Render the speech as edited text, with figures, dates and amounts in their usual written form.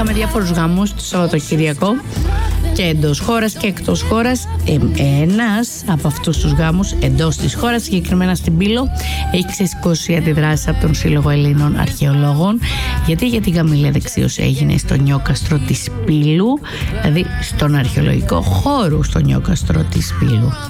είχαμε διάφορους γάμους το Σαββατοκυριακό και εντός χώρας και εκτός χώρας. Ένας από αυτούς τους γάμους εντός της χώρας, συγκεκριμένα στην Πύλο, έχει ξεσηκώσει αντιδράσεις από τον Σύλλογο Ελλήνων Αρχαιολόγων. Γιατί την καμηλαία δεξίωση έγινε στο νιόκαστρο της Πύλου, δηλαδή στον αρχαιολογικό χώρο στο νιόκαστρο της Πύλου.